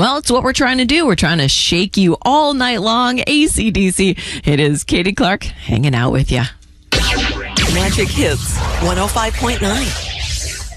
Well, it's what we're trying to do. We're trying to shake you all night long. AC/DC. It is Katie Clark hanging out with you. Magic Hits 105.9.